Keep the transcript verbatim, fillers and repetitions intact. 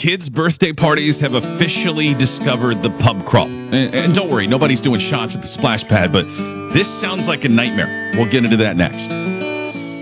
kids' birthday parties have officially discovered the pub crawl. And, and don't worry, nobody's doing shots at the splash pad, but this sounds like a nightmare. We'll get into that next.